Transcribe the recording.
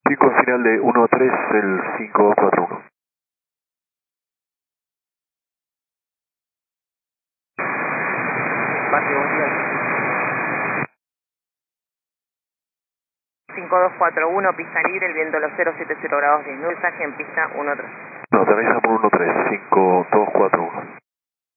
Pico final de 13, el 5241. Espacio, buen día. 5241, pista libre, el viento los 070 grados 10, mensaje en pista 13. No, aterriza por 13, 5241.